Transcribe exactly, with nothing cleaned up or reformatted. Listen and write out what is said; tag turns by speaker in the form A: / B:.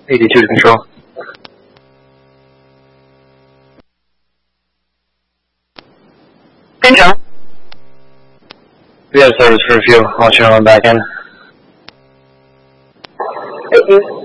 A: eighty-two to control.
B: Control.
A: We have service for fuel. I'll channel them back in.
B: Thank you.